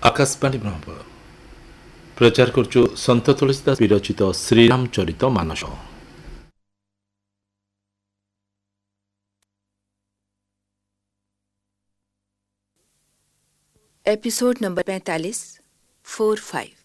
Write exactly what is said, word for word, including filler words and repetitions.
आकाशवाणी ब्रह्मपुर प्रचार करछु संत तुलसीदास विरचित Shriram Charit Manas. Episode number पैंतालीस फोर फाइव।